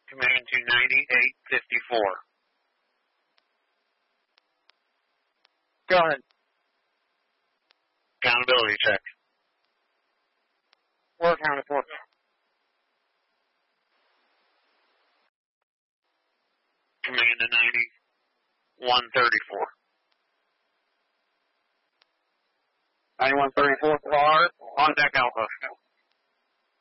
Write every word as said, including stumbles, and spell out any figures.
Command to ninety-eight fifty-four. Go ahead. Accountability check. Four accounted for. Command to ninety-one thirty-four. ninety-one thirty-four. Car on deck Alpha.